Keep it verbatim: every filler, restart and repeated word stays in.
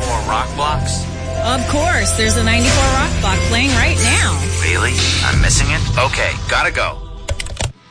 more rock blocks? Of course, there's a ninety-four rock block playing right now. Really? I'm missing it? Okay, gotta go.